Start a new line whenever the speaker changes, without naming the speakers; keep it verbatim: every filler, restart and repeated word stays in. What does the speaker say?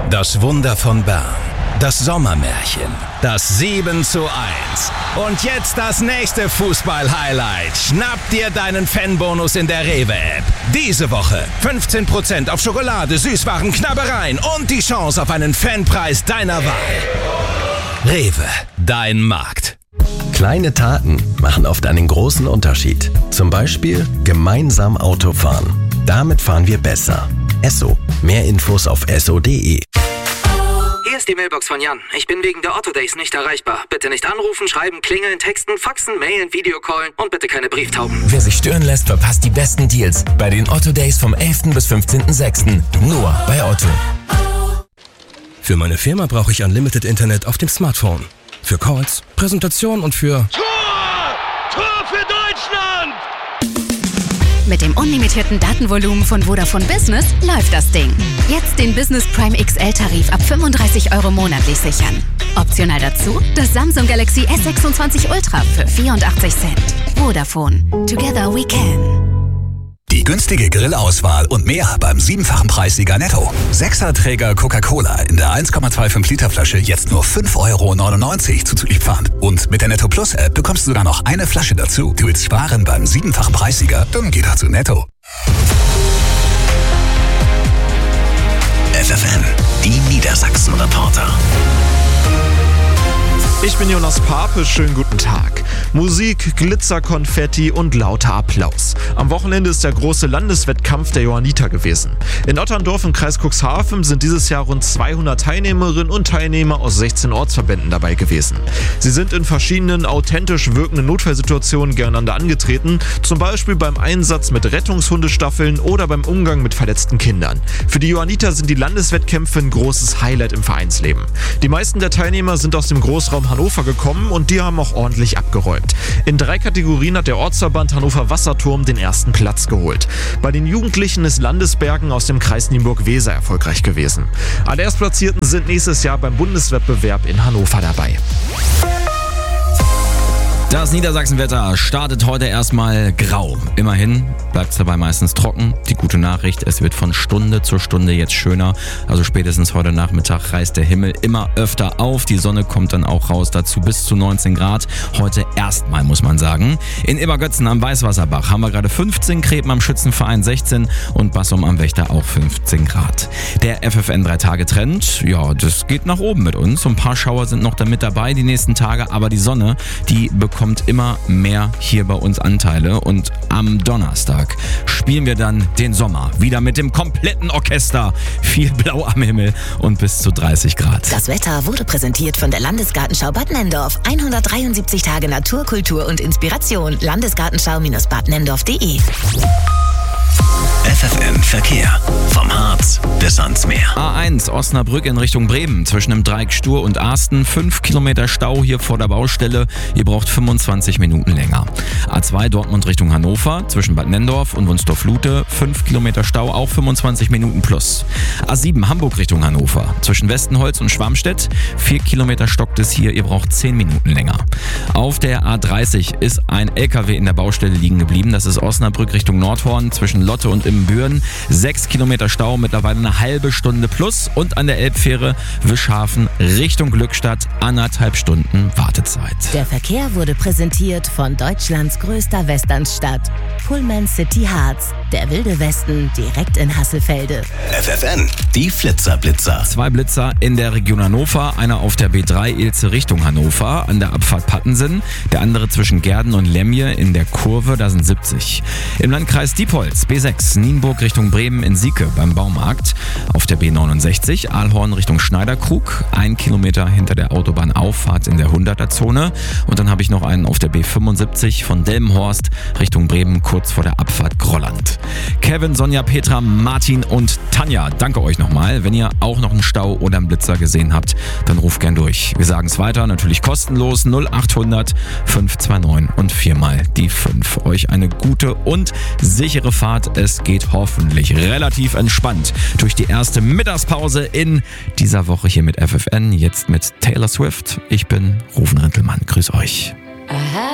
Das Wunder von Bern. Das Sommermärchen. Das sieben zu eins. Und jetzt das nächste Fußball-Highlight. Schnapp dir deinen Fanbonus in der Rewe-App. Diese Woche fünfzehn Prozent auf Schokolade, Süßwaren, Knabbereien und die Chance auf einen Fanpreis deiner Wahl. Rewe, dein Markt.
Kleine Taten machen oft einen großen Unterschied. Zum Beispiel gemeinsam Auto fahren. Damit fahren wir besser. Esso. Mehr Infos auf esso punkt de.
Hier ist die Mailbox von Jan. Ich bin wegen der Otto Days nicht erreichbar. Bitte nicht anrufen, schreiben, klingeln, texten, faxen, mailen, Videocallen und bitte keine Brieftauben.
Wer sich stören lässt, verpasst die besten Deals bei den Otto Days vom elften bis fünfzehnten sechsten Nur bei Otto.
Für meine Firma brauche ich Unlimited Internet auf dem Smartphone. Für Calls, Präsentation und für...
Tor! Tor für Deutschland!
Mit dem unlimitierten Datenvolumen von Vodafone Business läuft das Ding. Jetzt den Business Prime X L-Tarif ab fünfunddreißig Euro monatlich sichern. Optional dazu das Samsung Galaxy S sechsundzwanzig Ultra für vierundachtzig Cent. Vodafone. Together we can.
Die günstige Grillauswahl und mehr beim siebenfachen Preissieger Netto. Sechserträger Coca-Cola in der eins Komma fünfundzwanzig Liter Flasche jetzt nur fünf Euro neunundneunzig zuzüglich Pfand. Und mit der Netto Plus App bekommst du sogar noch eine Flasche dazu. Du willst sparen beim siebenfachen Preissieger? Dann geh doch zu Netto. F F N, die Niedersachsen-Reporter.
Ich bin Jonas Pape, schönen guten Tag. Musik, Glitzer, Konfetti und lauter Applaus. Am Wochenende ist der große Landeswettkampf der Johanniter gewesen. In Otterndorf im Kreis Cuxhaven sind dieses Jahr rund zweihundert Teilnehmerinnen und Teilnehmer aus sechzehn Ortsverbänden dabei gewesen. Sie sind in verschiedenen authentisch wirkenden Notfallsituationen gegeneinander angetreten, zum Beispiel beim Einsatz mit Rettungshundestaffeln oder beim Umgang mit verletzten Kindern. Für die Johanniter sind die Landeswettkämpfe ein großes Highlight im Vereinsleben. Die meisten der Teilnehmer sind aus dem Großraum Hannover gekommen und die haben auch ordentlich abgeräumt. In drei Kategorien hat der Ortsverband Hannover Wasserturm den ersten Platz geholt. Bei den Jugendlichen ist Landesbergen aus dem Kreis Nienburg-Weser erfolgreich gewesen. Alle Erstplatzierten sind nächstes Jahr beim Bundeswettbewerb in Hannover dabei.
Das Niedersachsenwetter startet heute erstmal grau. Immerhin bleibt es dabei meistens trocken. Die gute Nachricht, es wird von Stunde zu Stunde jetzt schöner. Also spätestens heute Nachmittag reißt der Himmel immer öfter auf. Die Sonne kommt dann auch raus, dazu bis zu neunzehn Grad. Heute erstmal, muss man sagen. In Ebergötzen am Weißwasserbach haben wir gerade fünfzehn, Kreben am Schützenverein sechzehn und Bassum am Wächter auch fünfzehn Grad. Der F F N drei Tage Trend, ja, das geht nach oben mit uns. Ein paar Schauer sind noch da mit dabei die nächsten Tage, aber die Sonne, die bekommt kommt immer mehr hier bei uns Anteile und am Donnerstag spielen wir dann den Sommer wieder mit dem kompletten Orchester. Viel Blau am Himmel und bis zu dreißig Grad.
Das Wetter wurde präsentiert von der Landesgartenschau Bad Nenndorf. hundertdreiundsiebzig Tage Natur, Kultur und Inspiration. Landesgartenschau-bad nenndorf punkt de.
F F N Verkehr. Vom Harz bis ans Meer.
A eins Osnabrück in Richtung Bremen. Zwischen dem Dreieck Stur und Arsten. fünf Kilometer Stau hier vor der Baustelle. Ihr braucht fünfundzwanzig Minuten länger. A zwei Dortmund Richtung Hannover. Zwischen Bad Nenndorf und Wunstorf-Lute. fünf Kilometer Stau, auch fünfundzwanzig Minuten plus. A sieben Hamburg Richtung Hannover. Zwischen Westenholz und Schwarmstedt. vier Kilometer stockt es hier. Ihr braucht zehn Minuten länger. Auf der A dreißig ist ein L K W in der Baustelle liegen geblieben. Das ist Osnabrück Richtung Nordhorn. Zwischen Lotte und Ibbenbüren. sechs Kilometer Stau, mittlerweile eine halbe Stunde plus. Und an der Elbfähre Wischhafen Richtung Glückstadt anderthalb Stunden Wartezeit.
Der Verkehr wurde präsentiert von Deutschlands größter Westernstadt. Pullman City Harz. Der wilde Westen direkt in Hasselfelde.
F F N, die Flitzerblitzer.
Zwei Blitzer in der Region Hannover. Einer auf der B drei Ilze Richtung Hannover an der Abfahrt Pattensen. Der andere zwischen Gerden und Lemje in der Kurve, da sind siebzig. Im Landkreis Diepholz B sechs Nienburg Richtung Bremen in Sieke beim Baumarkt. Auf der B neunundsechzig Aalhorn Richtung Schneiderkrug. Ein Kilometer hinter der Autobahnauffahrt in der hunderter-Zone. Und dann habe ich noch einen auf der B fünfundsiebzig von Delmenhorst Richtung Bremen kurz vor der Abfahrt Grolland. Kevin, Sonja, Petra, Martin und Tanja, danke euch nochmal. Wenn ihr auch noch einen Stau oder einen Blitzer gesehen habt, dann ruft gern durch. Wir sagen es weiter, natürlich kostenlos null achthundert fünf zwei neun und viermal die fünf. Euch eine gute und sichere Fahrt. Es geht hoffentlich relativ entspannt durch die erste Mittagspause in dieser Woche hier mit F F N. Jetzt mit Taylor Swift. Ich bin Rufen Rintelmann. Grüß euch.